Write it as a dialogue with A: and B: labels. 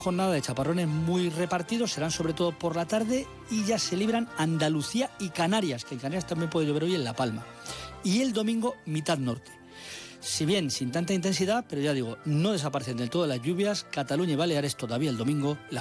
A: Jornada de chaparrones muy repartidos, serán sobre todo por la tarde y ya se libran Andalucía y Canarias, que en Canarias también puede llover hoy en La Palma. Y el domingo, mitad norte. Si bien sin tanta intensidad, pero ya digo, no desaparecen del todo las lluvias. Cataluña y Baleares todavía el domingo.